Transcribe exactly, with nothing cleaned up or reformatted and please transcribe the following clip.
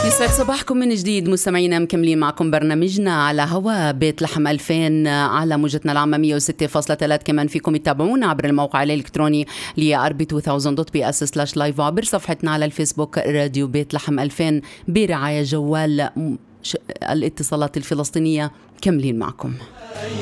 يسعد صباحكم من جديد مستمعينا، مكملين معكم برنامجنا على هوا بيت لحم ألفين على موجتنا العامة مية وستة فاصلة ثلاثة. كمان فيكم يتابعونا عبر الموقع الإلكتروني لياربي ألفين دوت بي اس سلاش لايف، وعبر صفحتنا على الفيسبوك راديو بيت لحم ألفين برعاية جوال الاتصالات الفلسطينية. كملين معكم.